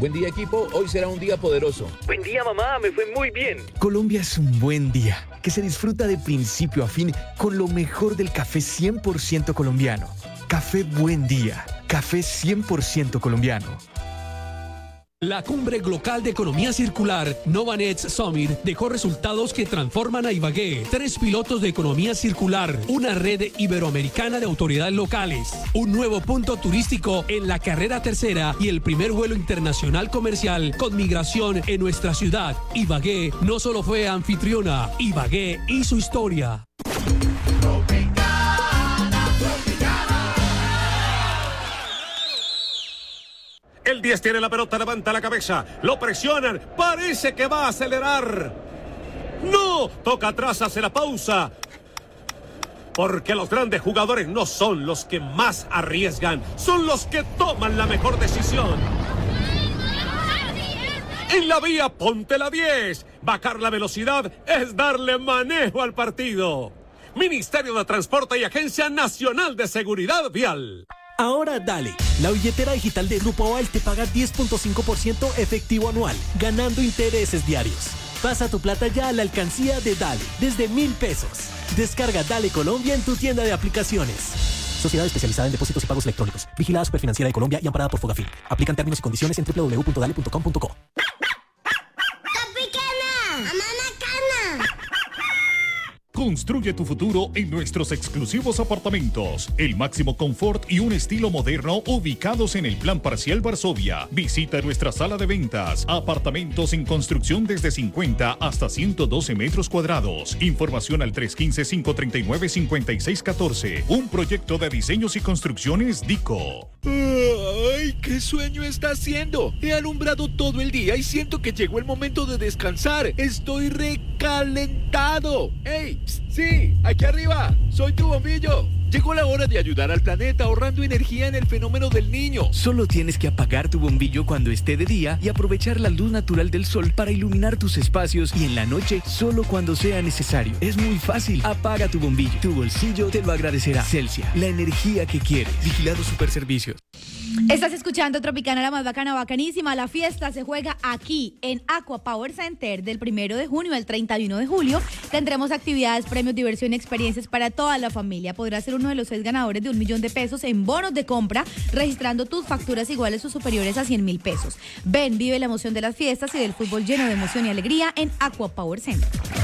Buen día, equipo. Hoy será un día poderoso. Buen día, mamá. Me fue muy bien. Colombia es un buen día que se disfruta de principio a fin con lo mejor del café 100% colombiano. Café Buen Día. Café 100% colombiano. La Cumbre Global de Economía Circular Novanets Summit dejó resultados que transforman a Ibagué. 3 pilotos de economía circular, una red iberoamericana de autoridades locales, un nuevo punto turístico en la carrera tercera y el primer vuelo internacional comercial con migración en nuestra ciudad. Ibagué no solo fue anfitriona, Ibagué hizo historia. El 10 tiene la pelota, levanta la cabeza, lo presionan, parece que va a acelerar. ¡No! Toca atrás, hace la pausa. Porque los grandes jugadores no son los que más arriesgan, son los que toman la mejor decisión. En la vía, ponte la 10. Bajar la velocidad es darle manejo al partido. Ministerio de Transporte y Agencia Nacional de Seguridad Vial. Ahora dale, la billetera digital de Grupo Aval te paga 10.5% efectivo anual, ganando intereses diarios. Pasa tu plata ya a la alcancía de Dale, desde 1.000 pesos. Descarga Dale Colombia en tu tienda de aplicaciones. Sociedad especializada en depósitos y pagos electrónicos. Vigilada Superfinanciera de Colombia y amparada por Fogafín. Aplican términos y condiciones en www.dale.com.co. Construye tu futuro en nuestros exclusivos apartamentos. El máximo confort y un estilo moderno ubicados en el Plan Parcial Varsovia. Visita nuestra sala de ventas. Apartamentos en construcción desde 50 hasta 112 metros cuadrados. Información al 315-539-5614. Un proyecto de diseños y construcciones DICO. ¡Ay, qué sueño está haciendo! He alumbrado todo el día y siento que llegó el momento de descansar. Estoy recalentado. ¡Ey! ¡Sí! ¡Aquí arriba! ¡Soy tu bombillo! Llegó la hora de ayudar al planeta ahorrando energía en el fenómeno del Niño. Solo tienes que apagar tu bombillo cuando esté de día y aprovechar la luz natural del sol para iluminar tus espacios, y en la noche solo cuando sea necesario. Es muy fácil. Apaga tu bombillo. Tu bolsillo te lo agradecerá. Celsia, la energía que quieres. Vigilado Superservicios. Estás escuchando Tropicana, la más bacana, bacanísima. La fiesta se juega aquí en Aqua Power Center del 1 de junio al 31 de julio. Tendremos actividades, premios, diversión y experiencias para toda la familia. Podrás ser uno de los 6 ganadores de 1 millón de pesos en bonos de compra, registrando tus facturas iguales o superiores a 100.000 pesos. Ven, vive la emoción de las fiestas y del fútbol lleno de emoción y alegría en Aqua Power Center.